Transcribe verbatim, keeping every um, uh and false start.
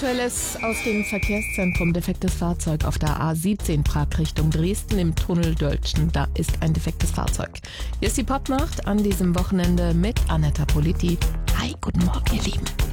Aktuelles aus dem Verkehrszentrum: defektes Fahrzeug auf der A siebzehn Prag Richtung Dresden im Tunnel Dölzschen. Da ist ein defektes Fahrzeug. Hier ist die Popnacht an diesem Wochenende mit Anetta Politi. Hi, guten Morgen, ihr Lieben.